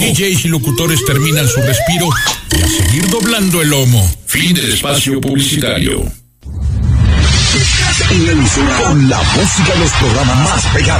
DJs y locutores terminan su respiro y a seguir doblando el lomo. Fin del espacio publicitario. Estás en la emisora con la música de los programas más pegados.